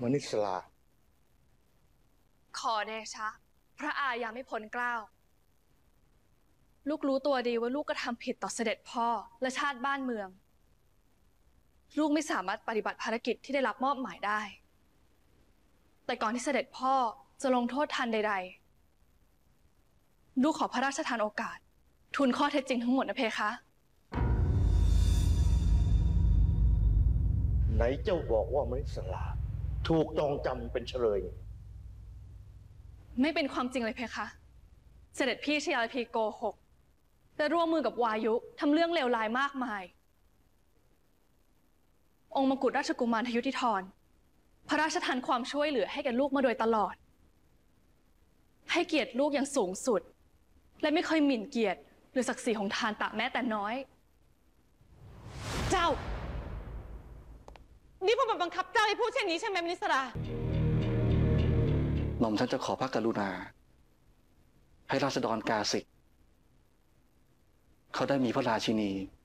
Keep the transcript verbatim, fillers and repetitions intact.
มนิสลาขอเดชะพระอายังไม่พ้นเกล้าลูกรู้ตัวดีว่าลูกกระทำผิดต่อเสด็จพ่อและชาติบ้านเมืองลูกไม่สามารถปฏิบัติภารกิจที่ได้รับมอบหมายได้แต่ก่อนที่เสด็จพ่อจะลงโทษทันใดๆลูกขอพระราชทานโอกาสทูลข้อเท็จจริงทั้งหมดนะเพคะไหนเจ้าบอกว่ามนิสลาถูกจองจำเป็นเฉลยไม่เป็นความจริงเลยเพคะเสด็จพี่ชยาลพีโกหกและร่วมมือกับวายุทำเรื่องเลวร้ายมากมายองค์มกุฎราชกุมารทยุทธิธรพระราชทานความช่วยเหลือให้แก่ลูกมาโดยตลอดให้เกียรติลูกอย่างสูงสุดและไม่เคยหมิ่นเกียรติหรือศักดิ์ศรีของทานตะแม้แต่น้อยเจ้านี่พวกมันบังคับเจ้าให้พูดเช่นนี้ใช่ไหมมนิสราหม่อมฉันจะขอพระกรุณาให้ราษฎรกาสิกเขาได้มีพระราชินี